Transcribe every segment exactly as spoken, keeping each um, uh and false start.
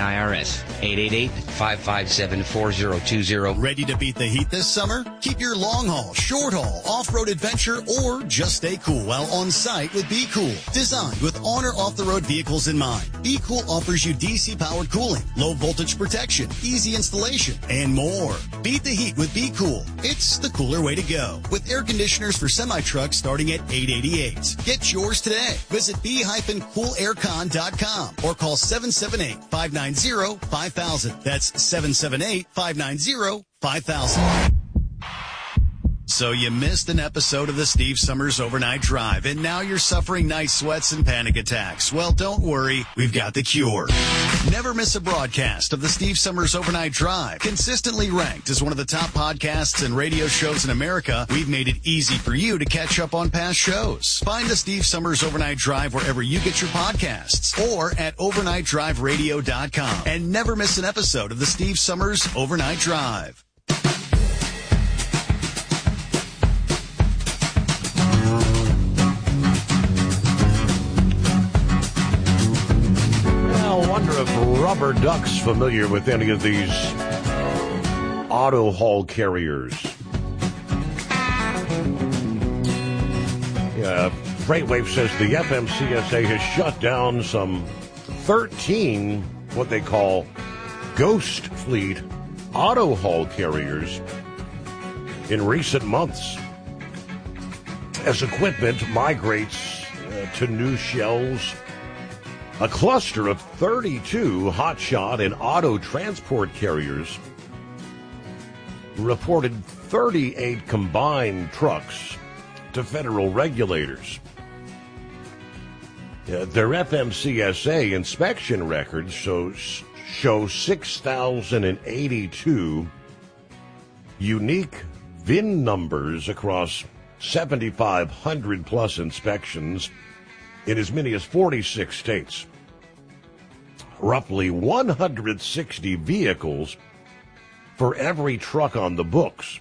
I R S. eight eight eight, five five seven, four zero two zero. Ready to beat the heat this summer? Keep your long haul, short haul, off-road adventure, or just stay cool while on site with Be Cool. Designed with on or off-the-road vehicles in mind, Be Cool offers you D C-powered cooling, low voltage protection, easy installation, and more. Beat the heat with Be Cool. It's the cooler way to go. With air conditioners for semi-trucks starting at eight hundred eighty-eight dollars. Get yours today. Visit be cool aircon dot com or call seven seven eight, five nine zero, five thousand. That's seven seven eight, five nine zero, five thousand. So you missed an episode of the Steve Summers Overnight Drive, and now you're suffering night sweats and panic attacks. Well, don't worry. We've got the cure. Never miss a broadcast of the Steve Summers Overnight Drive. Consistently ranked as one of the top podcasts and radio shows in America, we've made it easy for you to catch up on past shows. Find the Steve Summers Overnight Drive wherever you get your podcasts or at overnight drive radio dot com. And never miss an episode of the Steve Summers Overnight Drive. Rubber Duck's familiar with any of these auto haul carriers. Yeah, FreightWave says the F M C S A has shut down some thirteen what they call ghost fleet auto haul carriers in recent months as equipment migrates uh, to new shells. A cluster of thirty-two hotshot and auto transport carriers reported thirty-eight combined trucks to federal regulators. Uh, their F M C S A inspection records show, show six thousand eighty-two unique V I N numbers across seventy-five hundred plus inspections in as many as forty-six states. Roughly one hundred sixty vehicles for every truck on the books.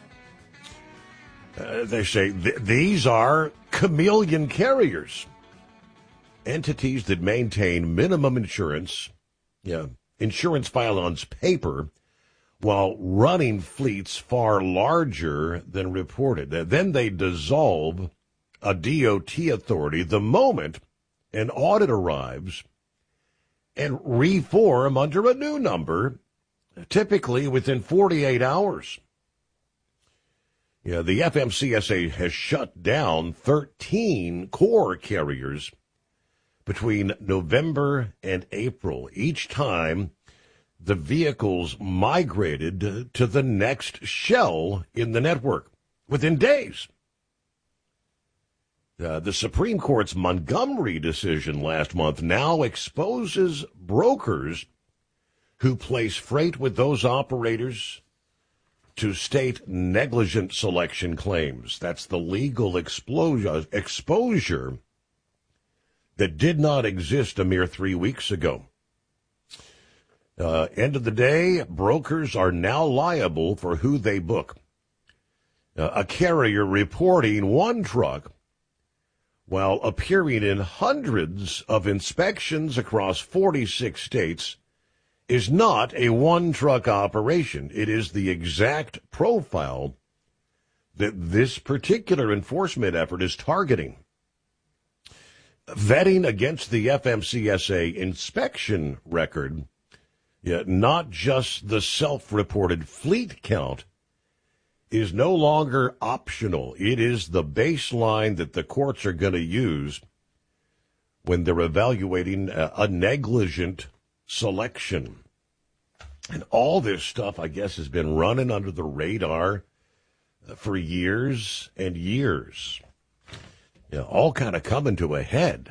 Uh, they say th- these are chameleon carriers, entities that maintain minimum insurance, yeah, insurance filed on paper, while running fleets far larger than reported. Uh, then they dissolve a D O T authority the moment an audit arrives and reform under a new number, typically within forty-eight hours. Yeah, the F M C S A has shut down thirteen core carriers between November and April. Each time the vehicles migrated to the next shell in the network within days. Uh, the Supreme Court's Montgomery decision last month now exposes brokers who place freight with those operators to state negligent selection claims. That's the legal exposure, exposure that did not exist a mere three weeks ago. Uh, end of the day, brokers are now liable for who they book. Uh, a carrier reporting one truck while appearing in hundreds of inspections across forty-six states is not a one-truck operation. It is the exact profile that this particular enforcement effort is targeting. Vetting against the F M C S A inspection record, yeah, not just the self-reported fleet count, is no longer optional. It is the baseline that the courts are going to use when they're evaluating a, a negligent selection. And all this stuff, I guess, has been running under the radar for years and years. You know, all kind of coming to a head.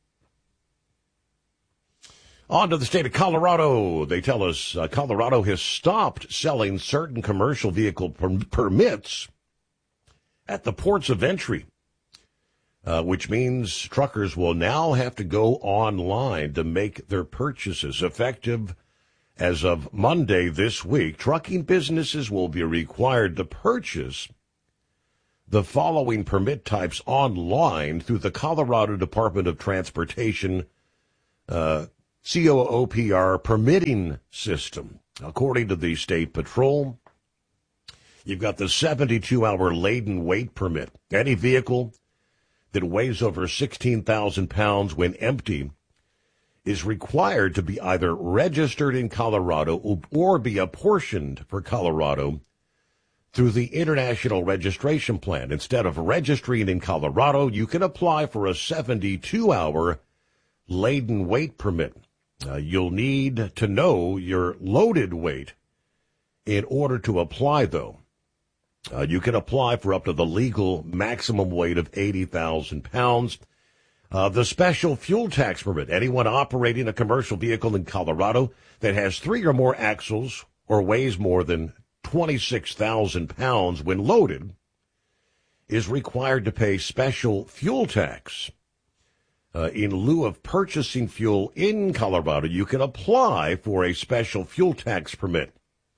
On to the state of Colorado. They tell us uh, Colorado has stopped selling certain commercial vehicle per- permits at the ports of entry, uh, which means truckers will now have to go online to make their purchases. Effective as of Monday this week, trucking businesses will be required to purchase the following permit types online through the Colorado Department of Transportation uh C O O P R permitting system. According to the State Patrol, you've got the seventy-two hour laden weight permit. Any vehicle that weighs over sixteen thousand pounds when empty is required to be either registered in Colorado or be apportioned for Colorado through the International Registration Plan. Instead of registering in Colorado, you can apply for a seventy-two hour laden weight permit. Uh, you'll need to know your loaded weight in order to apply, though. Uh, you can apply for up to the legal maximum weight of eighty thousand pounds. Uh, the special fuel tax permit. Anyone operating a commercial vehicle in Colorado that has three or more axles or weighs more than twenty-six thousand pounds when loaded is required to pay special fuel tax. Uh, in lieu of purchasing fuel in Colorado, you can apply for a special fuel tax permit.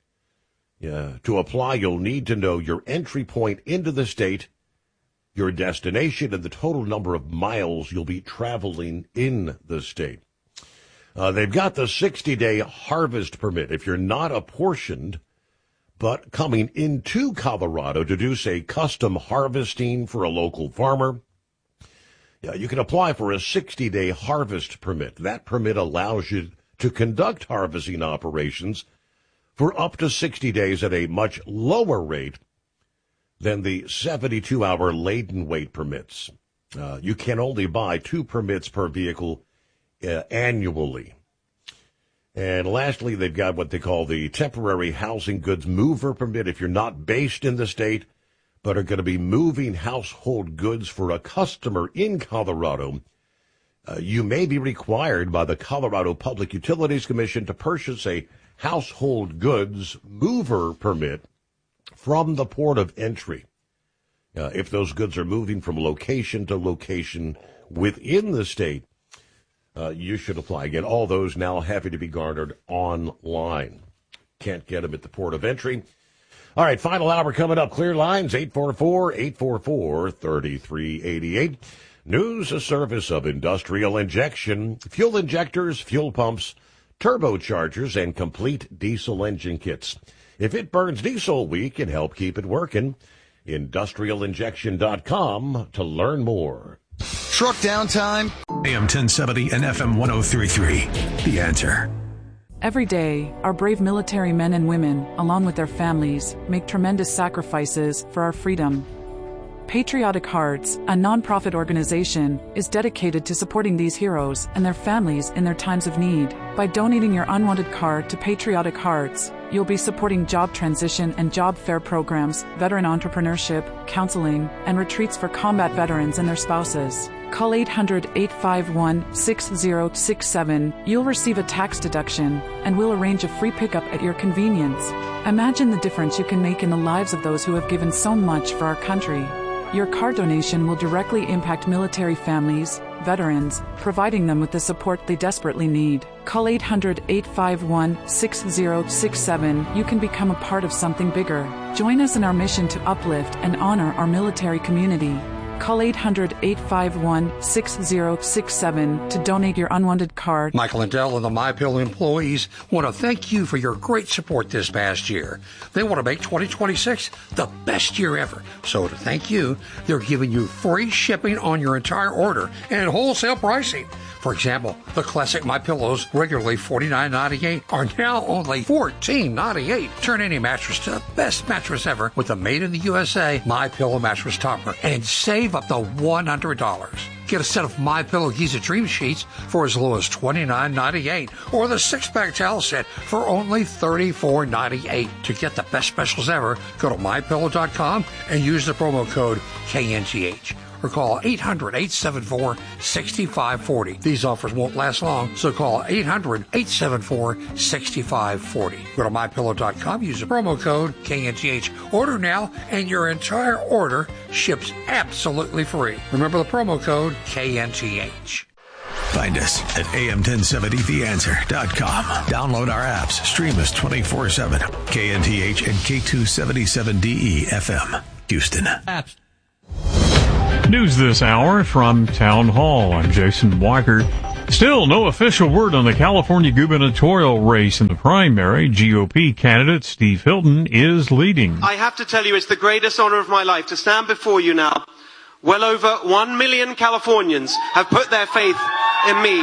Uh, to apply, you'll need to know your entry point into the state, your destination, and the total number of miles you'll be traveling in the state. Uh, they've got the sixty-day harvest permit. If you're not apportioned, but coming into Colorado to do, say, custom harvesting for a local farmer, yeah, you can apply for a sixty-day harvest permit. That permit allows you to conduct harvesting operations for up to sixty days at a much lower rate than the seventy-two hour laden weight permits. Uh, you can only buy two permits per vehicle uh, annually. And lastly, they've got what they call the temporary housing goods mover permit. If you're not based in the state, but are going to be moving household goods for a customer in Colorado, uh, you may be required by the Colorado Public Utilities Commission to purchase a household goods mover permit from the port of entry. Uh, if those goods are moving from location to location within the state, uh, you should apply. Again, all those now having to be garnered online. Can't get them at the port of entry. All right, final hour coming up. Clear lines, eight four four, eight four four, three three eight eight. News, a service of Industrial Injection, fuel injectors, fuel pumps, turbochargers, and complete diesel engine kits. If it burns diesel, we can help keep it working. industrial injection dot com to learn more. Truck downtime. A M ten seventy and F M one oh three point three. The Answer. Every day, our brave military men and women, along with their families, make tremendous sacrifices for our freedom. Patriotic Hearts, a nonprofit organization, is dedicated to supporting these heroes and their families in their times of need. By donating your unwanted car to Patriotic Hearts, you'll be supporting job transition and job fair programs, veteran entrepreneurship, counseling, and retreats for combat veterans and their spouses. Call eight hundred, eight five one, six zero six seven. You'll receive a tax deduction, and we'll arrange a free pickup at your convenience. Imagine the difference you can make in the lives of those who have given so much for our country. Your car donation will directly impact military families, veterans, providing them with the support they desperately need. Call eight hundred, eight five one, six zero six seven. You can become a part of something bigger. Join us in our mission to uplift and honor our military community. Call eight hundred, eight five one, six zero six seven to donate your unwanted card. Michael and Dell and the MyPillow employees want to thank you for your great support this past year. They want to make twenty twenty-six the best year ever. So to thank you, they're giving you free shipping on your entire order and wholesale pricing. For example, the classic MyPillows, regularly forty-nine ninety-eight, are now only fourteen ninety-eight. Turn any mattress to the best mattress ever with a made in the U S A MyPillow mattress topper and save up to one hundred dollars. Get a set of MyPillow Giza Dream Sheets for as low as twenty-nine ninety-eight, or the six-pack towel set for only thirty-four ninety-eight. To get the best specials ever, go to my pillow dot com and use the promo code K N T H. Or call eight hundred, eight seven four, six five four zero. These offers won't last long, so call eight hundred, eight seven four, six five four zero. Go to my pillow dot com, use the promo code K N T H. Order now, and your entire order ships absolutely free. Remember the promo code K N T H. Find us at A M ten seventy the answer dot com. Download our apps. Stream us twenty-four seven. K N T H and K two seventy-seven D E F M. Houston. Apps. News this hour from Town Hall. I'm Jason Weigert. Still, no official word on the California gubernatorial race. In the primary, G O P candidate Steve Hilton is leading. I have to tell you, it's the greatest honor of my life to stand before you now. Well over one million Californians have put their faith in me.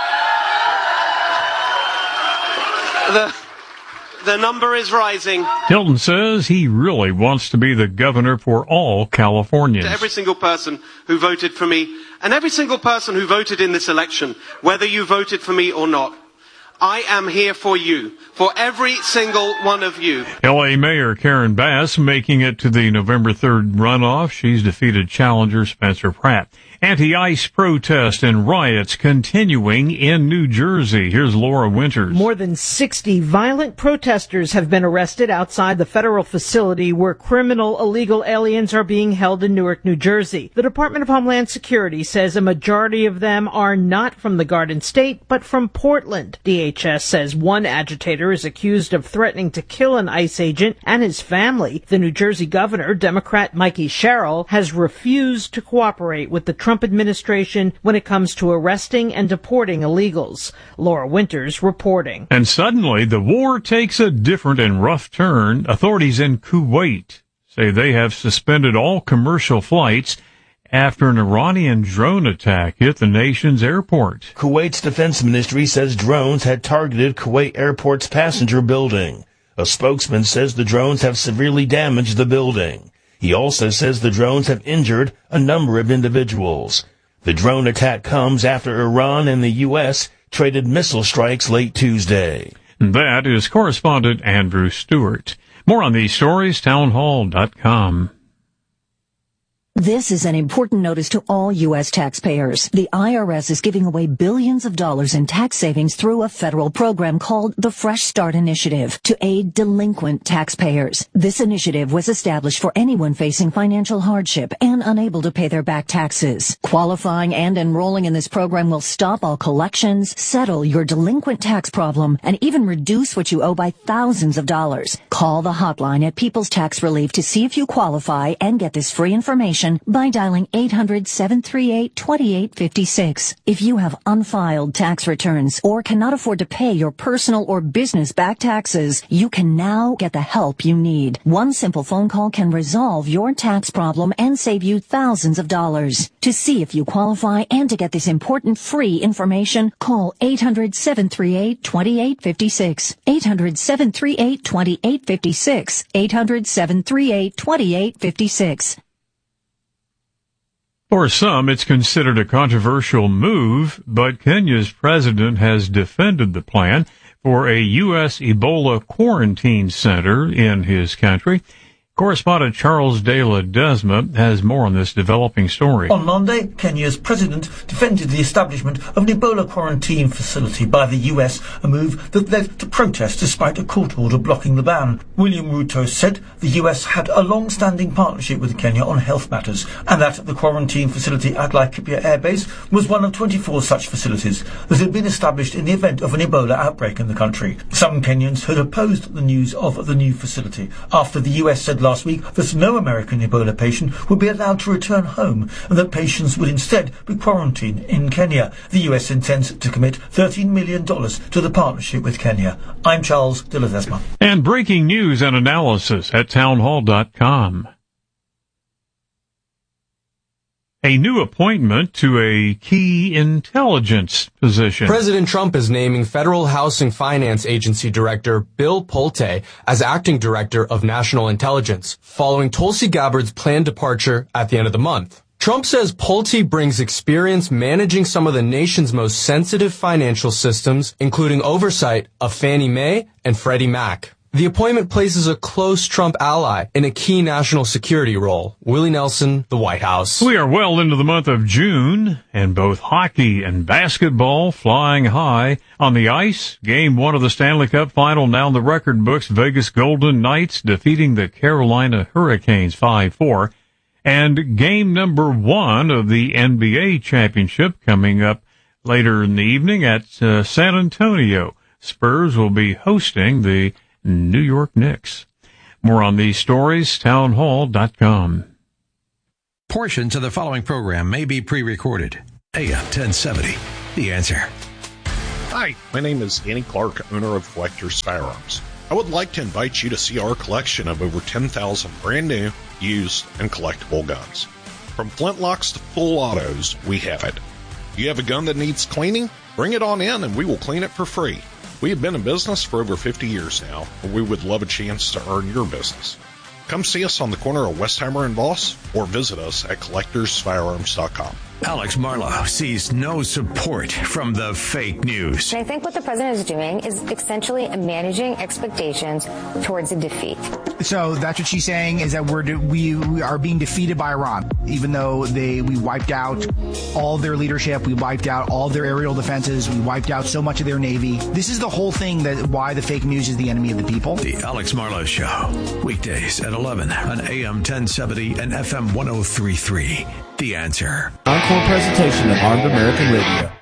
The, the number is rising. Hilton says he really wants to be the governor for all Californians. To every single person who voted for me, and every single person who voted in this election, whether you voted for me or not, I am here for you, for every single one of you. L A Mayor Karen Bass making it to the November third runoff. She's defeated challenger Spencer Pratt. Anti-ICE protest and riots continuing in New Jersey. Here's Laura Winters. More than sixty violent protesters have been arrested outside the federal facility where criminal illegal aliens are being held in Newark, New Jersey. The Department of Homeland Security says a majority of them are not from the Garden State, but from Portland. D H S says one agitator is accused of threatening to kill an ICE agent and his family. The New Jersey governor, Democrat Mikey Sherrill, has refused to cooperate with the Trump administration when it comes to arresting and deporting illegals. Laura Winters reporting. And suddenly the war takes a different and rough turn. Authorities in Kuwait say they have suspended all commercial flights after an Iranian drone attack hit the nation's airport. Kuwait's defense ministry says drones had targeted Kuwait Airport's passenger building. A spokesman says the drones have severely damaged the building. He also says the drones have injured a number of individuals. The drone attack comes after Iran and the U S traded missile strikes late Tuesday. That is correspondent Andrew Stewart. More on these stories, townhall dot com. This is an important notice to all U S taxpayers. The I R S is giving away billions of dollars in tax savings through a federal program called the Fresh Start Initiative to aid delinquent taxpayers. This initiative was established for anyone facing financial hardship and unable to pay their back taxes. Qualifying and enrolling in this program will stop all collections, settle your delinquent tax problem, and even reduce what you owe by thousands of dollars. Call the hotline at People's Tax Relief to see if you qualify and get this free information by dialing eight hundred, seven three eight, two eight five six. If you have unfiled tax returns or cannot afford to pay your personal or business back taxes, you can now get the help you need. One simple phone call can resolve your tax problem and save you thousands of dollars. To see if you qualify and to get this important free information, call eight hundred, seven three eight, two eight five six. eight hundred, seven three eight, two eight five six. eight hundred, seven three eight, two eight five six. For some, it's considered a controversial move, but Kenya's president has defended the plan for a U S Ebola quarantine center in his country. Correspondent Charles De La Desma has more on this developing story. On Monday, Kenya's president defended the establishment of an Ebola quarantine facility by the U S, a move that led to protests despite a court order blocking the ban. William Ruto said the U S had a long-standing partnership with Kenya on health matters and that the quarantine facility at Laikipia Air Base was one of twenty-four such facilities that had been established in the event of an Ebola outbreak in the country. Some Kenyans had opposed the news of the new facility after the U S said last week that no American Ebola patient would be allowed to return home and that patients would instead be quarantined in Kenya. The U S intends to commit thirteen million dollars to the partnership with Kenya. I'm Charles De La Desma. And breaking news and analysis at townhall dot com. A new appointment to a key intelligence position. President Trump is naming Federal Housing Finance Agency Director Bill Pulte as acting director of national intelligence, following Tulsi Gabbard's planned departure at the end of the month. Trump says Pulte brings experience managing some of the nation's most sensitive financial systems, including oversight of Fannie Mae and Freddie Mac. The appointment places a close Trump ally in a key national security role. Willie Nelson, the White House. We are well into the month of June, and both hockey and basketball flying high. On the ice, game one of the Stanley Cup final now in the record books. Vegas Golden Knights defeating the Carolina Hurricanes five four. And game number one of the N B A championship coming up later in the evening at uh, San Antonio. Spurs will be hosting the New York Knicks. More on these stories, townhall dot com. Portions of the following program may be pre-recorded. A M ten seventy, The Answer. Hi, my name is Danny Clark, owner of Collector's Firearms. I would like to invite you to see our collection of over ten thousand brand new, used, and collectible guns. From flintlocks to full autos, we have it. You have a gun that needs cleaning? Bring it on in and we will clean it for free. We have been in business for over fifty years now, and we would love a chance to earn your business. Come see us on the corner of Westheimer and Voss, or visit us at collectors firearms dot com. Alex Marlow sees no support from the fake news. And I think what the president is doing is essentially managing expectations towards a defeat. So that's what she's saying, is that we're de- we, we are being defeated by Iran, even though they we wiped out all their leadership, we wiped out all their aerial defenses, we wiped out so much of their navy. This is the whole thing, that why the fake news is the enemy of the people. The Alex Marlow Show, weekdays at eleven on A M ten seventy and F M one oh three point three. The Answer. Encore presentation of Armed American Radio.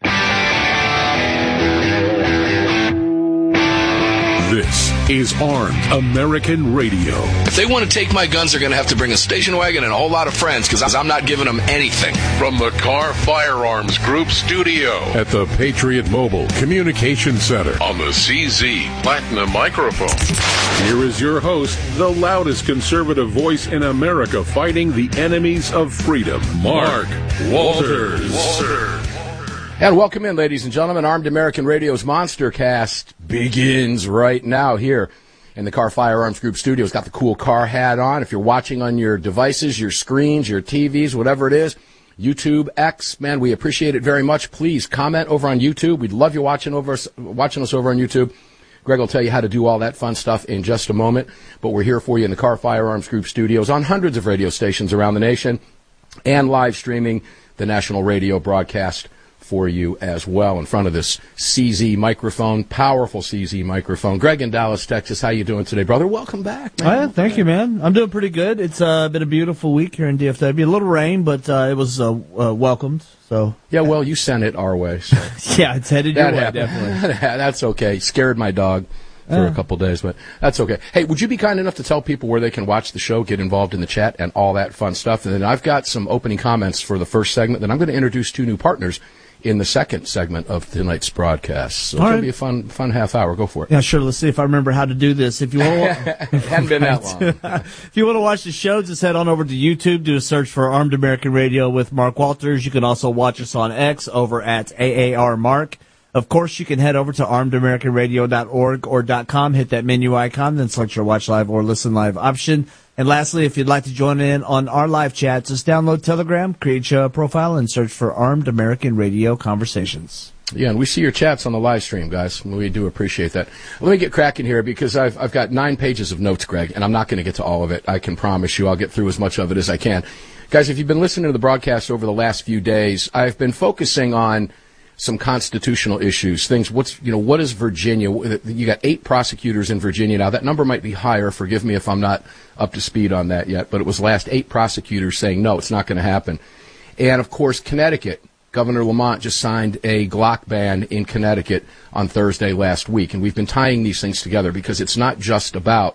This is Armed American Radio. If they want to take my guns, they're going to have to bring a station wagon and a whole lot of friends, because I'm not giving them anything. From the Car Firearms Group studio at the Patriot Mobile Communication Center on the C Z Platinum microphone. Here is your host, the loudest conservative voice in America fighting the enemies of freedom, Mark Walters. Walters. And welcome in, ladies and gentlemen. Armed American Radio's Monster Cast begins right now here in the Car Firearms Group studios. Got the cool car hat on. If you're watching on your devices, your screens, your T Vs, whatever it is, YouTube, X, man, we appreciate it very much. Please comment over on YouTube. We'd love you watching over us, watching us over on YouTube. Greg will tell you how to do all that fun stuff in just a moment. But we're here for you in the Car Firearms Group studios on hundreds of radio stations around the nation and live streaming the national radio broadcast for you as well in front of this C Z microphone, powerful C Z microphone. Greg in Dallas, Texas, how you doing today, brother? Welcome back, man. Oh, yeah, thank you, man. I'm doing pretty good. It's uh, been a beautiful week here in D F W. A little rain, but uh, it was uh, uh, welcomed. So yeah, well, you sent it our way. So. Yeah, it's headed your way, definitely. That's okay. Scared my dog for uh. a couple days, but that's okay. Hey, would you be kind enough to tell people where they can watch the show, get involved in the chat, and all that fun stuff? And then I've got some opening comments for the first segment. Then I'm going to introduce two new partners in the second segment of tonight's broadcast. So it's going to be a fun fun half hour. Go for it. Yeah, sure. Let's see if I remember how to do this. If you want, it hadn't been that long. If you want to watch the show, just head on over to YouTube, do a search for Armed American Radio with Mark Walters. You can also watch us on X over at A A R Mark. Of course, you can head over to armed american radio dot org or .com, hit that menu icon, then select your watch live or listen live option. And lastly, if you'd like to join in on our live chat, just download Telegram, create your profile, and search for Armed American Radio Conversations. Yeah, and we see your chats on the live stream, guys. We do appreciate that. Let me get cracking here because I've I've got nine pages of notes, Greg, and I'm not going to get to all of it. I can promise you I'll get through as much of it as I can. Guys, if you've been listening to the broadcast over the last few days, I've been focusing on some constitutional issues, things, what's, you know, what is Virginia? You got eight prosecutors in Virginia now. That number might be higher. Forgive me if I'm not up to speed on that yet, but it was last eight prosecutors saying, no, it's not going to happen. And, of course, Connecticut, Governor Lamont just signed a Glock ban in Connecticut on Thursday last week. And we've been tying these things together because it's not just about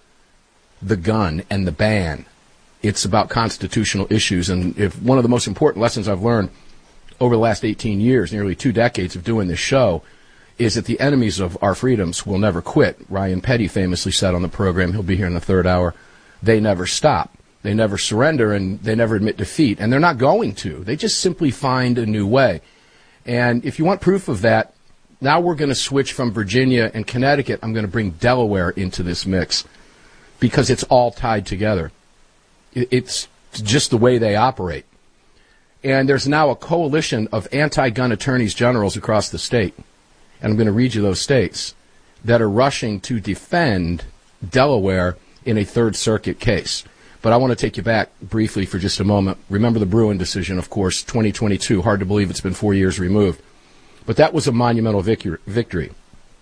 the gun and the ban. It's about constitutional issues. And if one of the most important lessons I've learned over the last eighteen years, nearly two decades of doing this show, is that the enemies of our freedoms will never quit. Ryan Petty famously said on the program, he'll be here in the third hour, they never stop. They never surrender, and they never admit defeat. And they're not going to. They just simply find a new way. And if you want proof of that, now we're going to switch from Virginia and Connecticut. I'm going to bring Delaware into this mix because it's all tied together. It's just the way they operate. And there's now a coalition of anti-gun attorneys generals across the state, and I'm going to read you those states, that are rushing to defend Delaware in a Third Circuit case. But I want to take you back briefly for just a moment. Remember the Bruen decision, of course, twenty twenty-two. Hard to believe it's been four years removed. But that was a monumental victory.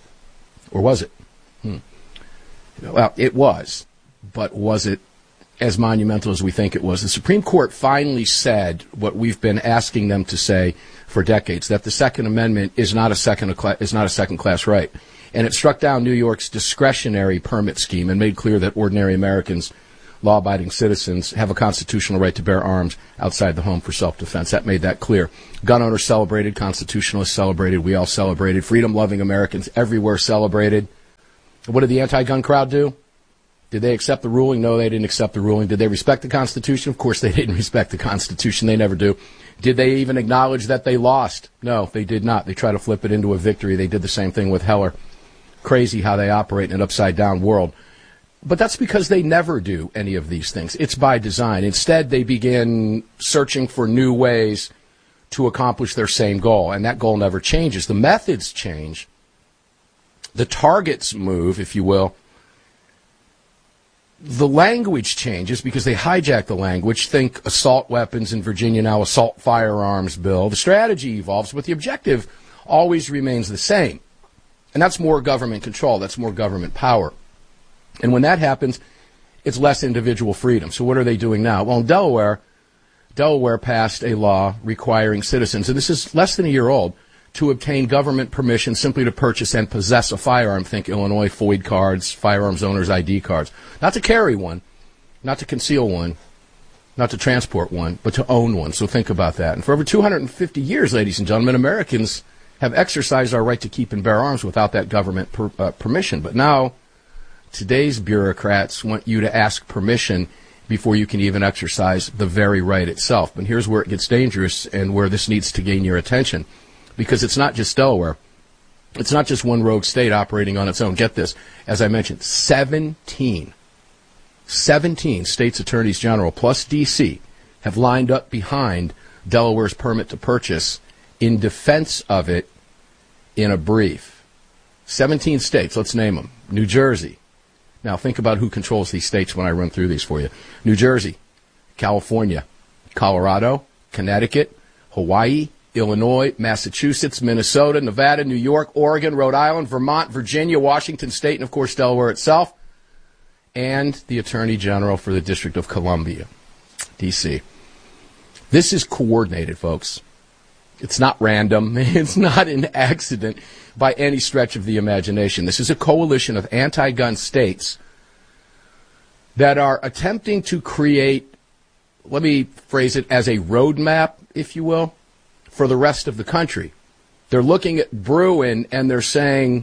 Or was it? Hmm. Well, it was. But was it as monumental as we think it was? The Supreme Court finally said what we've been asking them to say for decades, that the Second Amendment is not a second is not a second-class right. And it struck down New York's discretionary permit scheme and made clear that ordinary Americans law-abiding citizens have a constitutional right to bear arms outside the home for self-defense. That made that clear. Gun owners celebrated, constitutionalists celebrated, we all celebrated, freedom-loving Americans everywhere celebrated. What did the anti-gun crowd do? Did they accept the ruling? No, they didn't accept the ruling. Did they respect the Constitution? Of course they didn't respect the Constitution. They never do. Did they even acknowledge that they lost? No, they did not. They tried to flip it into a victory. They did the same thing with Heller. Crazy how they operate in an upside-down world. But that's because they never do any of these things. It's by design. Instead, they begin searching for new ways to accomplish their same goal, and that goal never changes. The methods change. The targets move, if you will. The language changes because they hijack the language. Think assault weapons in Virginia, now assault firearms bill. The strategy evolves, but the objective always remains the same. And that's more government control. That's more government power. And when that happens, it's less individual freedom. So what are they doing now? Well, in Delaware, Delaware passed a law requiring citizens, and this is less than a year old, to obtain government permission simply to purchase and possess a firearm. Think Illinois FOID cards, firearms owners' I D cards. Not to carry one, not to conceal one, not to transport one, but to own one. So think about that. And for over two hundred fifty years, ladies and gentlemen, Americans have exercised our right to keep and bear arms without that government per, uh, permission. But now, today's bureaucrats want you to ask permission before you can even exercise the very right itself. But here's where it gets dangerous and where this needs to gain your attention. Because it's not just Delaware. It's not just one rogue state operating on its own. Get this. As I mentioned, seventeen, seventeen states' attorneys general plus D C have lined up behind Delaware's permit to purchase in defense of it in a brief. seventeen states. Let's name them. New Jersey. Now think about who controls these states when I run through these for you. New Jersey, California, Colorado, Connecticut, Hawaii, Illinois, Massachusetts, Minnesota, Nevada, New York, Oregon, Rhode Island, Vermont, Virginia, Washington State, and, of course, Delaware itself, and the Attorney General for the District of Columbia, D C. This is coordinated, folks. It's not random. It's not an accident by any stretch of the imagination. This is a coalition of anti-gun states that are attempting to create, let me phrase it as a roadmap, if you will, for the rest of the country. They're looking at Bruen and they're saying,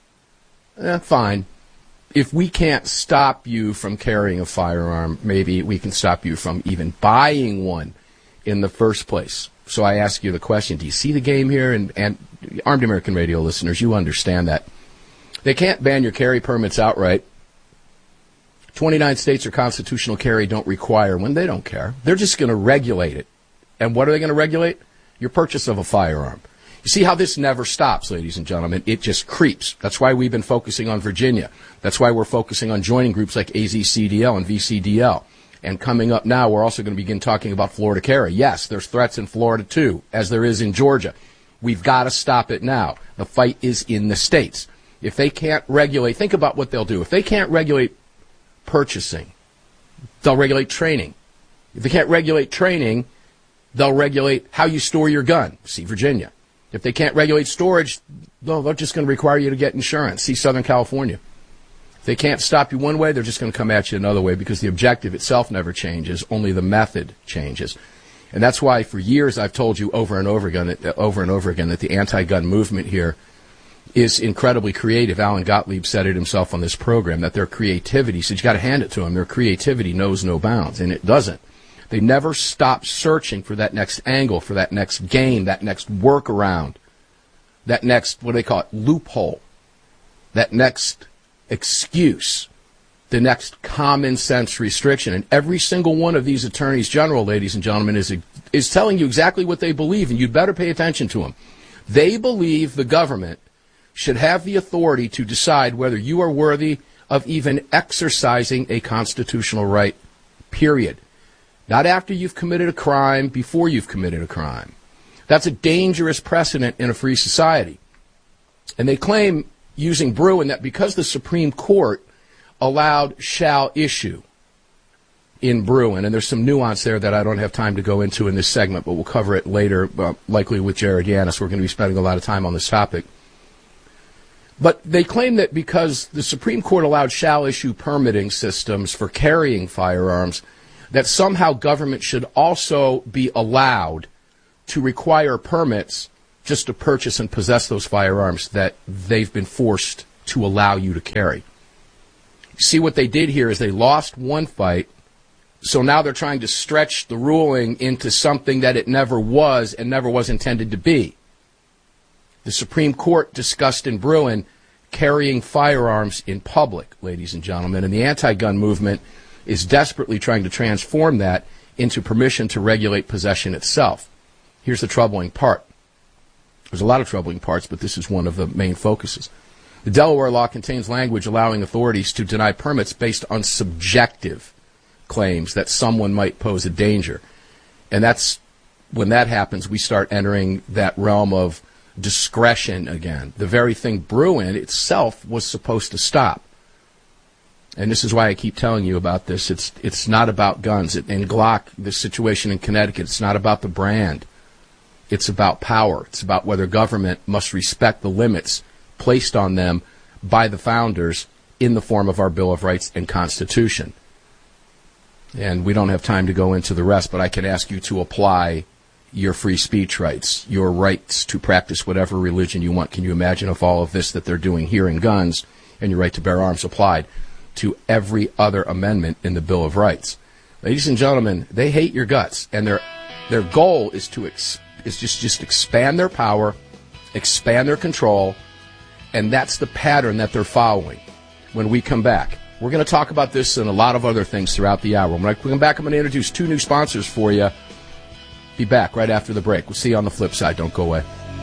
eh, fine, if we can't stop you from carrying a firearm, maybe we can stop you from even buying one in the first place. So I ask you the question, do you see the game here? And, and Armed American Radio listeners, you understand that. They can't ban your carry permits outright. twenty-nine states or constitutional carry don't require one. They don't care. They're just going to regulate it. And what are they going to regulate? Your purchase of a firearm. You see how this never stops, ladies and gentlemen. It just creeps. That's why we've been focusing on Virginia. That's why we're focusing on joining groups like A Z C D L and V C D L. And coming up now, we're also going to begin talking about Florida carry. Yes, there's threats in Florida, too, as there is in Georgia. We've got to stop it now. The fight is in the states. If they can't regulate, think about what they'll do. If they can't regulate purchasing, they'll regulate training. If they can't regulate training, they'll regulate how you store your gun. See Virginia. If they can't regulate storage, no, they're just going to require you to get insurance. See Southern California. If they can't stop you one way, they're just going to come at you another way because the objective itself never changes. Only the method changes. And that's why for years I've told you over and over again that, over and over again that the anti-gun movement here is incredibly creative. Alan Gottlieb said it himself on this program, that their creativity, so you got to hand it to them, their creativity knows no bounds, and it doesn't. They never stop searching for that next angle, for that next game, that next workaround, that next, what do they call it, loophole, that next excuse, the next common sense restriction. And every single one of these attorneys general, ladies and gentlemen, is, is telling you exactly what they believe, and you'd better pay attention to them. They believe the government should have the authority to decide whether you are worthy of even exercising a constitutional right, period. Not after you've committed a crime, before you've committed a crime. That's a dangerous precedent in a free society. And they claim, using Bruen, that because the Supreme Court allowed shall issue in Bruen, and there's some nuance there that I don't have time to go into in this segment, but we'll cover it later, uh, likely with Jared Yanis. We're going to be spending a lot of time on this topic. But they claim that because the Supreme Court allowed shall issue permitting systems for carrying firearms, that somehow government should also be allowed to require permits just to purchase and possess those firearms that they've been forced to allow you to carry. See, what they did here is they lost one fight, so now they're trying to stretch the ruling into something that it never was and never was intended to be. The Supreme Court discussed in Bruin carrying firearms in public, ladies and gentlemen, and the anti-gun movement is desperately trying to transform that into permission to regulate possession itself. Here's the troubling part. There's a lot of troubling parts, but this is one of the main focuses. The Delaware law contains language allowing authorities to deny permits based on subjective claims that someone might pose a danger. And that's when that happens, we start entering that realm of discretion again. The very thing Bruin itself was supposed to stop. And this is why I keep telling you about this. It's it's not about guns. It, in Glock, the situation in Connecticut, it's not about the brand. It's about power. It's about whether government must respect the limits placed on them by the founders in the form of our Bill of Rights and Constitution. And we don't have time to go into the rest, but I can ask you to apply your free speech rights, your rights to practice whatever religion you want. Can you imagine if all of this that they're doing here in guns and your right to bear arms applied to every other amendment in the Bill of Rights? Ladies and gentlemen, they hate your guts, and their their goal is to ex, is just, just expand their power, expand their control, and that's the pattern that they're following. When we come back, we're going to talk about this and a lot of other things throughout the hour. When I come back, I'm going to introduce two new sponsors for you. Be back right after the break. We'll see you on the flip side. Don't go away.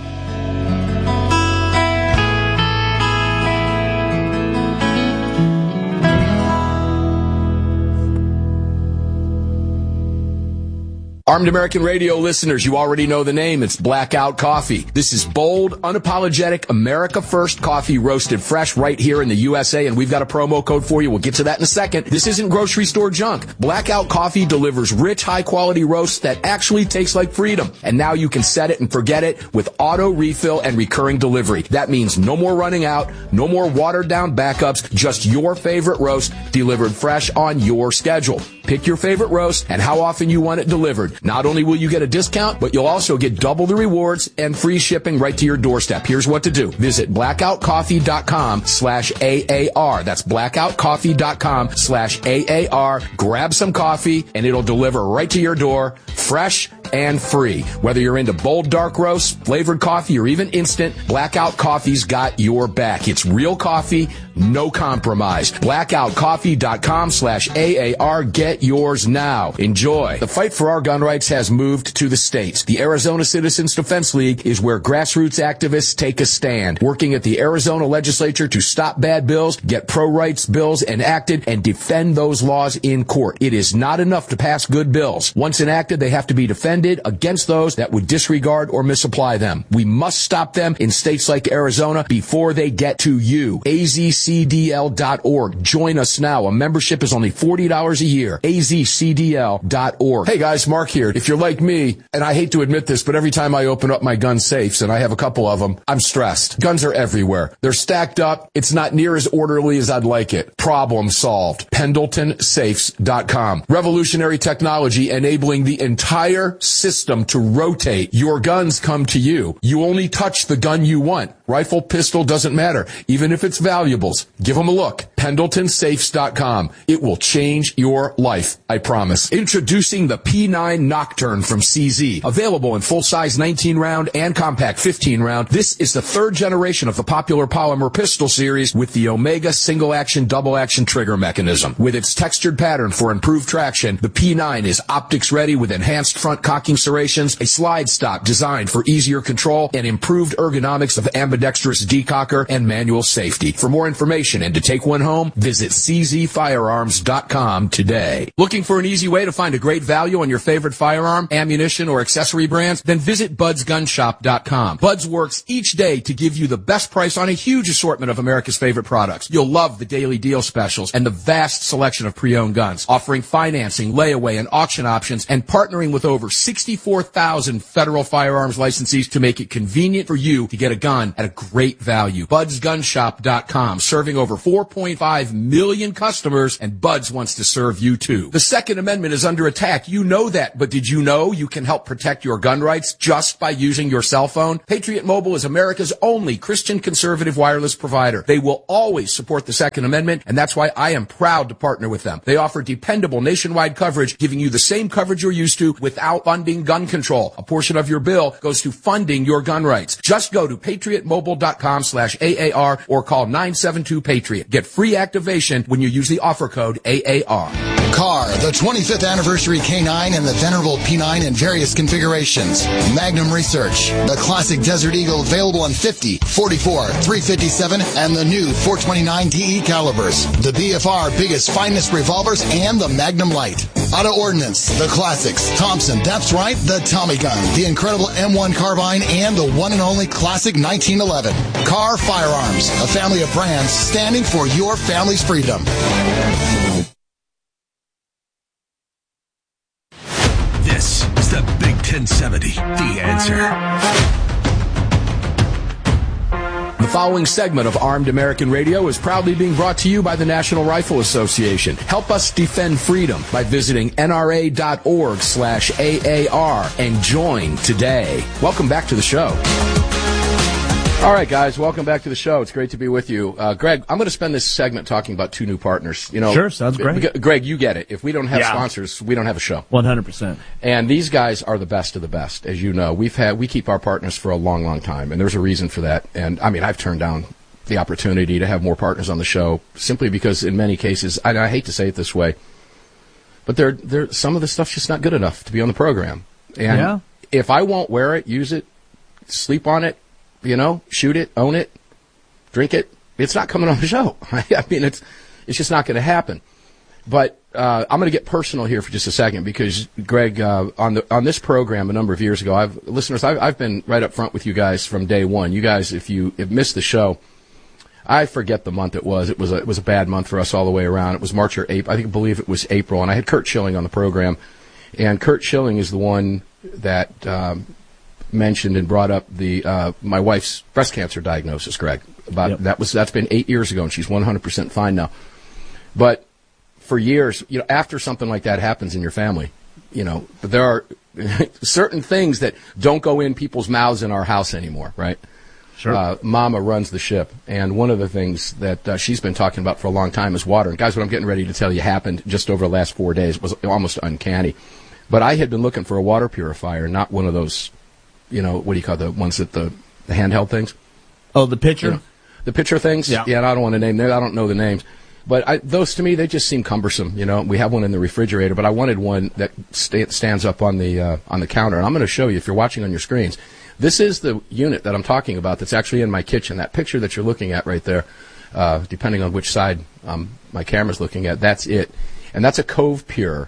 Armed American Radio listeners, you already know the name. It's Blackout Coffee. This is bold, unapologetic, America First coffee roasted fresh right here in the U S A, and we've got a promo code for you. We'll get to that in a second. This isn't grocery store junk. Blackout Coffee delivers rich, high-quality roasts that actually taste like freedom. And now you can set it and forget it with auto refill and recurring delivery. That means no more running out, no more watered-down backups, just your favorite roast delivered fresh on your schedule. Pick your favorite roast and how often you want it delivered. Not only will you get a discount, but you'll also get double the rewards and free shipping right to your doorstep. Here's what to do. Visit blackoutcoffee.com slash AAR. That's blackoutcoffee.com slash AAR. Grab some coffee and it'll deliver right to your door, fresh and free. Whether you're into bold dark roast, flavored coffee, or even instant, Blackout Coffee's got your back. It's real coffee, no compromise. blackoutcoffee.com slash AAR. Get yours now. Enjoy. The fight for our gun rights has moved to the states. The Arizona Citizens Defense League is where grassroots activists take a stand, working at the Arizona legislature to stop bad bills, get pro-rights bills enacted, and defend those laws in court. It is not enough to pass good bills. Once enacted, they have to be defended against those that would disregard or misapply them. We must stop them in states like Arizona before they get to you. A Z C D L dot org. Join us now. A membership is only forty dollars a year. A Z C D L dot org. Hey guys, Mark here. If you're like me, and I hate to admit this, but every time I open up my gun safes, and I have a couple of them, I'm stressed. Guns are everywhere. They're stacked up. It's not near as orderly as I'd like it. Problem solved. Pendleton Safes dot com. Revolutionary technology enabling the entire system to rotate. Your guns come to you. You only touch the gun you want. Rifle, pistol, doesn't matter. Even if it's valuables. Give them a look. Pendleton Safes dot com. It will change your life. I promise. Introducing the P nine Nocturne from C Z. Available in full-size nineteen round and compact fifteen round. This is the third generation of the popular polymer pistol series with the Omega single-action, double-action trigger mechanism. With its textured pattern for improved traction, the P nine is optics-ready with enhanced front cocking serrations, a slide stop designed for easier control, and improved ergonomics of ambidextrous decocker and manual safety. For more information and to take one home, home? Visit c z firearms dot com today. Looking for an easy way to find a great value on your favorite firearm, ammunition, or accessory brands? Then visit buds gun shop dot com. Buds works each day to give you the best price on a huge assortment of America's favorite products. You'll love the daily deal specials and the vast selection of pre-owned guns, offering financing, layaway, and auction options, and partnering with over sixty-four thousand federal firearms licensees to make it convenient for you to get a gun at a great value. buds gun shop dot com, serving over four point five million customers, and Buds wants to serve you too. The Second Amendment is under attack. You know that, but did you know you can help protect your gun rights just by using your cell phone? Patriot Mobile is America's only Christian conservative wireless provider. They will always support the Second Amendment, and that's why I am proud to partner with them. They offer dependable nationwide coverage, giving you the same coverage you're used to without funding gun control. A portion of your bill goes to funding your gun rights. Just go to patriot mobile dot com slash A A R or call nine seven two Patriot. Get free activation when you use the offer code A A R. Car, the twenty-fifth anniversary K nine and the venerable P nine in various configurations. Magnum Research, the classic Desert Eagle available in fifty, forty-four, three fifty-seven, and the new four twenty-nine D E calibers. The B F R biggest, finest revolvers and the Magnum Light. Auto Ordnance, the classics. Thompson, that's right, the Tommy gun, the incredible M one carbine, and the one and only classic nineteen eleven. Car Firearms, a family of brands standing for your family's freedom. This is the Big ten seventy, The Answer. The following segment of Armed American Radio is proudly being brought to you by the National Rifle Association. Help us defend freedom by visiting N R A dot org slash A A R and join today. Welcome back to the show. All right, guys, welcome back to the show. It's great to be with you. Uh, Greg, I'm going to spend this segment talking about two new partners. You know, sure, sounds great. Greg, you get it. If we don't have yeah. sponsors, we don't have a show. one hundred percent. And these guys are the best of the best, as you know. We've had we keep our partners for a long, long time, and there's a reason for that. And, I mean, I've turned down the opportunity to have more partners on the show simply because in many cases, and I hate to say it this way, but they're, they're, some of the stuff's just not good enough to be on the program. And yeah. if I won't wear it, use it, sleep on it, you know, shoot it, own it, drink it, it's not coming on the show. I mean, it's it's just not going to happen. But uh, I'm going to get personal here for just a second because, Greg, uh, on the on this program a number of years ago, I've listeners, I've, I've been right up front with you guys from day one. You guys, if you have missed the show, I forget the month it was. It was a, it was a bad month for us all the way around. It was March or April. I think I believe it was April, and I had Kurt Schilling on the program. And Kurt Schilling is the one that um, mentioned and brought up the uh, my wife's breast cancer diagnosis, Greg. About yep. that was that's been eight years ago, and she's one hundred percent fine now. But for years, you know, after something like that happens in your family, you know, but there are certain things that don't go in people's mouths in our house anymore, right? Sure. Uh, Mama runs the ship, and one of the things that uh, she's been talking about for a long time is water. And guys, what I'm getting ready to tell you happened just over the last four days. It was almost uncanny. But I had been looking for a water purifier, not one of those, you know, what do you call the ones that the, the handheld things? Oh, the pitcher? You know, the pitcher things? Yeah. Yeah, I don't want to name them. I don't know the names. But I, those, to me, they just seem cumbersome. You know, we have one in the refrigerator, but I wanted one that st- stands up on the uh, on the counter. And I'm going to show you, if you're watching on your screens, this is the unit that I'm talking about that's actually in my kitchen. That picture that you're looking at right there, uh, depending on which side um, my camera's looking at, that's it. And that's a Cove Pure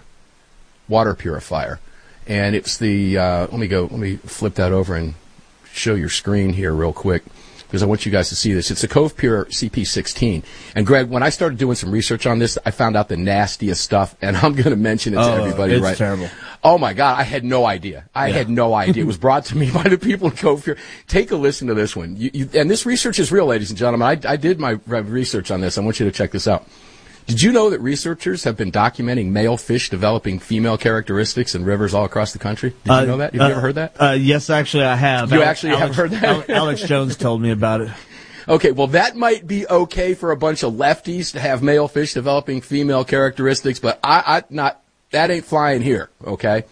water purifier. And it's the, uh, let me go, let me flip that over and show your screen here real quick, because I want you guys to see this. It's a Cove Pure C P sixteen. And, Greg, when I started doing some research on this, I found out the nastiest stuff, and I'm going to mention it to oh, everybody, it's right? It's terrible. Oh, my God, I had no idea. I yeah. had no idea. It was brought to me by the people in Cove Pure. Take a listen to this one. You, you, and this research is real, ladies and gentlemen. I, I did my research on this. I want you to check this out. Did you know that researchers have been documenting male fish developing female characteristics in rivers all across the country? Did uh, you know that? Have uh, you ever heard that? Uh, yes, actually, I have. You Alex, actually Alex, have heard that? Alex Jones told me about it. Okay, well, that might be okay for a bunch of lefties to have male fish developing female characteristics, but I, I not that ain't flying here, okay?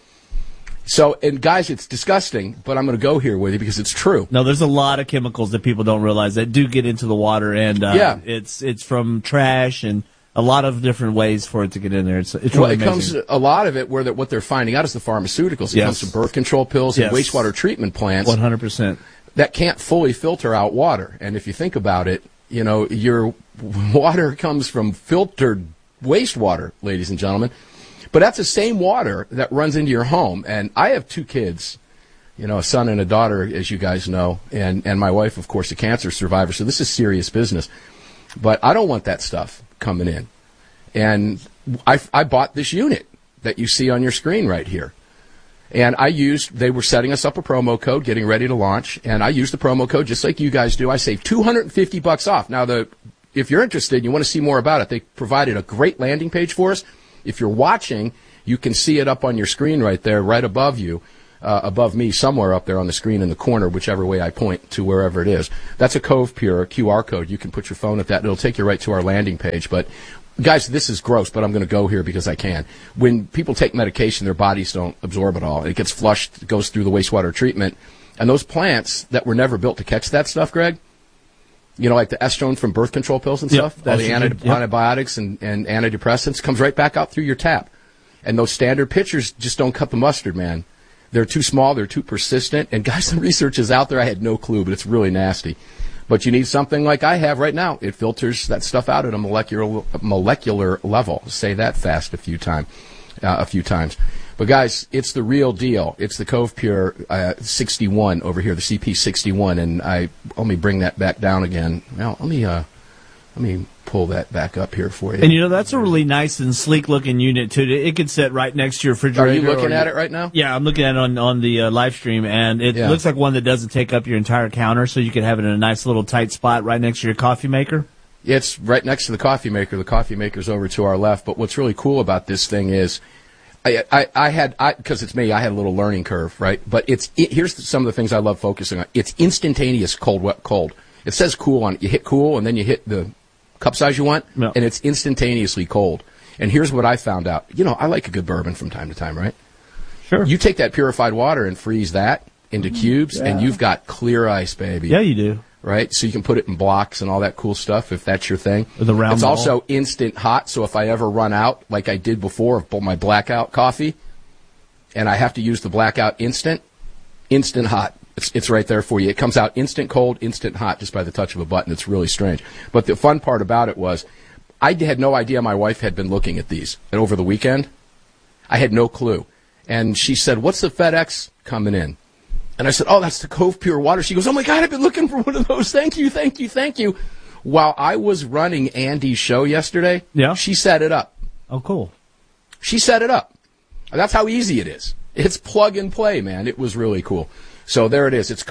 So, and guys, it's disgusting, but I'm going to go here with you because it's true. No, there's a lot of chemicals that people don't realize that do get into the water, and uh, yeah. it's it's from trash and a lot of different ways for it to get in there. It's, it's well, really it amazing. comes a lot of it where that what they're finding out is the pharmaceuticals. It yes. comes from birth control pills yes. and wastewater treatment plants. one hundred percent. That can't fully filter out water. And if you think about it, You know, your water comes from filtered wastewater, ladies and gentlemen. But that's the same water that runs into your home. And I have two kids, you know, a son and a daughter, as you guys know, and, and my wife, of course, a cancer survivor. So this is serious business. But I don't want that stuff coming in. And I, I bought this unit that you see on your screen right here. And I used, they were setting us up a promo code, getting ready to launch, and I used the promo code just like you guys do. I saved two hundred fifty bucks off. Now, the if you're interested and you want to see more about it, they provided a great landing page for us. If you're watching, you can see it up on your screen right there, right above you, uh, above me, somewhere up there on the screen in the corner, whichever way I point to wherever it is. That's a Cove Pure Q R code. You can put your phone at that, and it'll take you right to our landing page. But guys, this is gross, but I'm going to go here because I can. When people take medication, their bodies don't absorb it all. It gets flushed, it goes through the wastewater treatment. And those plants that were never built to catch that stuff, Greg, you know, like the estrone from birth control pills and yep. stuff, that the anti- yep. antibiotics and, and antidepressants, comes right back out through your tap. And those standard pitchers just don't cut the mustard, man. They're too small, they're too persistent. And guys, the research is out there. I had no clue, but it's really nasty. But you need something like I have right now. It filters that stuff out at a molecular molecular level. Say that fast a few time, uh, a few times. But guys, it's the real deal. It's the Cove Pure uh, sixty-one over here, the C P sixty-one, and I let me bring that back down again. Now let me uh, let me pull that back up here for you. And you know that's a really nice and sleek looking unit too. It can sit right next to your refrigerator. Are you looking or at you, it right now? Yeah, I'm looking at it on on the uh, live stream, and it Yeah. looks like one that doesn't take up your entire counter, so you can have it in a nice little tight spot right next to your coffee maker. It's right next to the coffee maker. The coffee maker's over to our left. But what's really cool about this thing is, I, I, I had, because it's me, I had a little learning curve, right? But it's it, here's some of the things I love focusing on. It's instantaneous cold, wet, cold. It says cool on it. You hit cool, and then you hit the cup size you want, no. and it's instantaneously cold. And here's what I found out. You know, I like a good bourbon from time to time, right? Sure. You take that purified water and freeze that into cubes, yeah. and you've got clear ice, baby. Yeah, you do. Right? So you can put it in blocks and all that cool stuff if that's your thing. The round it's ball. also instant hot, so if I ever run out, like I did before, of my blackout coffee, and I have to use the blackout instant, instant hot. It's, it's right there for you. It comes out instant cold, instant hot, just by the touch of a button. It's really strange. But the fun part about it was, I had no idea my wife had been looking at these. And over the weekend, I had no clue. And she said, what's the FedEx coming in? And I said, oh, that's the Cove Pure water. She goes, oh, my God, I've been looking for one of those. Thank you, thank you, thank you. While I was running Andy's show yesterday, yeah. she set it up. Oh, cool. She set it up. That's how easy it is. It's plug and play, man. It was really cool. So there it is. It's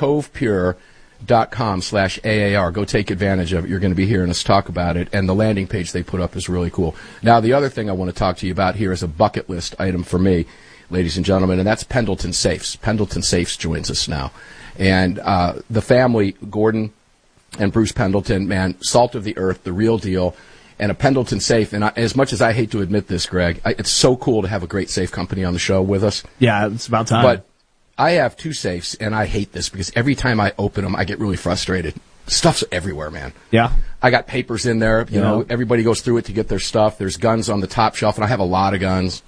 covepure.com slash AAR. Go take advantage of it. You're going to be hearing us talk about it. And the landing page they put up is really cool. Now, the other thing I want to talk to you about here is a bucket list item for me, ladies and gentlemen, and that's Pendleton Safes. Pendleton Safes joins us now. And uh, the family, Gordon and Bruce Pendleton, man, salt of the earth, the real deal. And a Pendleton safe, and I, as much as I hate to admit this, Greg, I, it's so cool to have a great safe company on the show with us. Yeah, it's about time. But I have two safes, and I hate this because every time I open them, I get really frustrated. Stuff's everywhere, man. Yeah. I got papers in there. You yeah. know, everybody goes through it to get their stuff. There's guns on the top shelf, and I have a lot of guns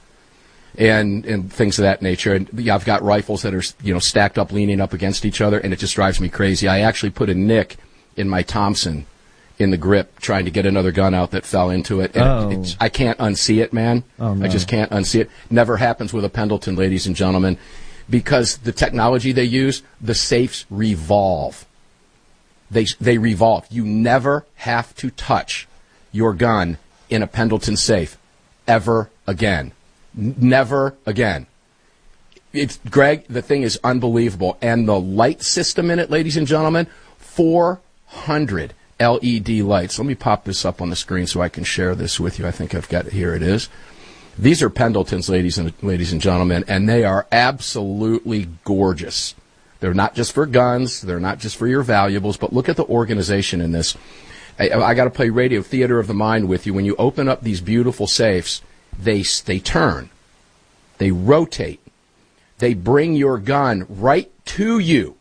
and and things of that nature. And yeah, I've got rifles that are, you know, stacked up, leaning up against each other, and it just drives me crazy. I actually put a nick in my Thompson in the grip, trying to get another gun out that fell into it. And oh. it, it's, I can't unsee it, man. Oh, no. I just can't unsee it. Never happens with a Pendleton, ladies and gentlemen, because the technology they use, the safes revolve. They they revolve. You never have to touch your gun in a Pendleton safe ever again. N- never again. It's Greg, the thing is unbelievable. And the light system in it, ladies and gentlemen, four hundred L E D lights. Let me pop this up on the screen so I can share this with you. I think I've got it. Here it is. These are Pendletons, ladies and ladies and gentlemen, and they are absolutely gorgeous. They're not just for guns. They're not just for your valuables, but look at the organization in this. I, I got to play radio theater of the mind with you. When you open up these beautiful safes, they they turn, they rotate, they bring your gun right to you.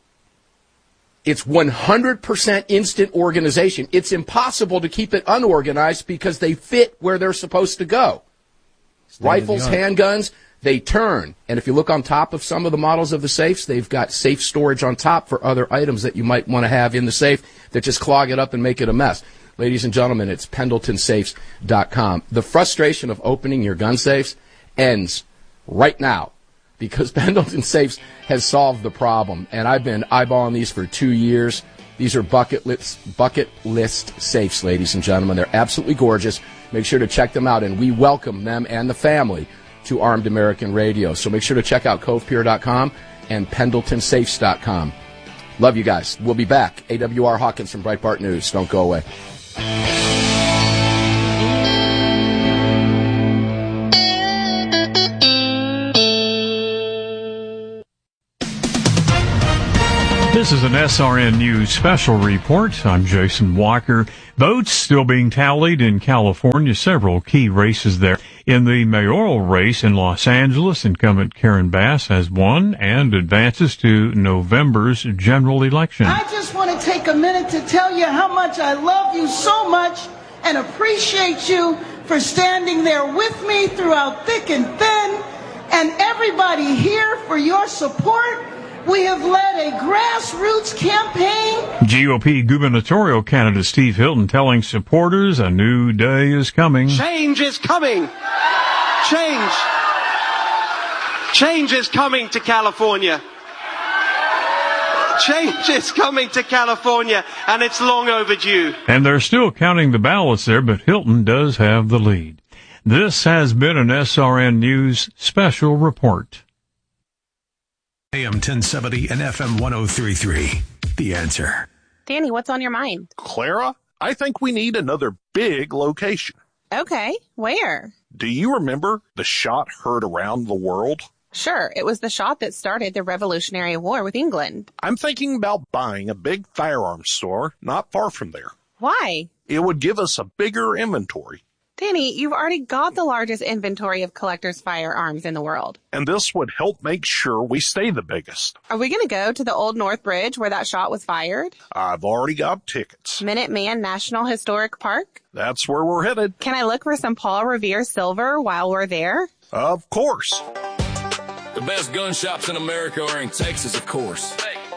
It's one hundred percent instant organization. It's impossible to keep it unorganized because they fit where they're supposed to go. Rifles, handguns, they turn. And if you look on top of some of the models of the safes, they've got safe storage on top for other items that you might want to have in the safe that just clog it up and make it a mess. ladies and gentlemen, it's pendleton safes dot com. The frustration of opening your gun safes ends right now because Pendleton Safes has solved the problem. And I've been eyeballing these for two years. These are bucket list, bucket list safes, ladies and gentlemen. They're absolutely gorgeous. Make sure to check them out. And we welcome them and the family to Armed American Radio. So make sure to check out cove pier dot com and pendleton safes dot com. Love you guys. We'll be back. A W R Hawkins from Breitbart News. Don't go away. This is an S R N News special report. I'm Jason Walker. Votes still being tallied in California. Several key races there. In the mayoral race in Los Angeles, incumbent Karen Bass has won and advances to November's general election. I just want to take a minute to tell you how much I love you so much and appreciate you for standing there with me throughout thick and thin, and everybody here for your support. We have led a grassroots campaign. G O P gubernatorial candidate Steve Hilton telling supporters a new day is coming. Change is coming. Change. Change is coming to California. Change is coming to California, and it's long overdue. And they're still counting the ballots there, but Hilton does have the lead. This has been an S R N News special report. A M ten seventy and F M one oh three point three. The Answer. Danny, what's on your mind? Clara, I think we need another big location. Okay, where? Do you remember the shot heard around the world? Sure, it was the shot that started the Revolutionary War with England. I'm thinking about buying a big firearms store not far from there. Why? It would give us a bigger inventory. Danny, you've already got the largest inventory of collectors' firearms in the world. And this would help make sure we stay the biggest. Are we going to go to the Old North Bridge where that shot was fired? I've already got tickets. Minuteman National Historic Park? That's where we're headed. Can I look for some Paul Revere silver while we're there? Of course. The best gun shops in America are in Texas, of course. Hey.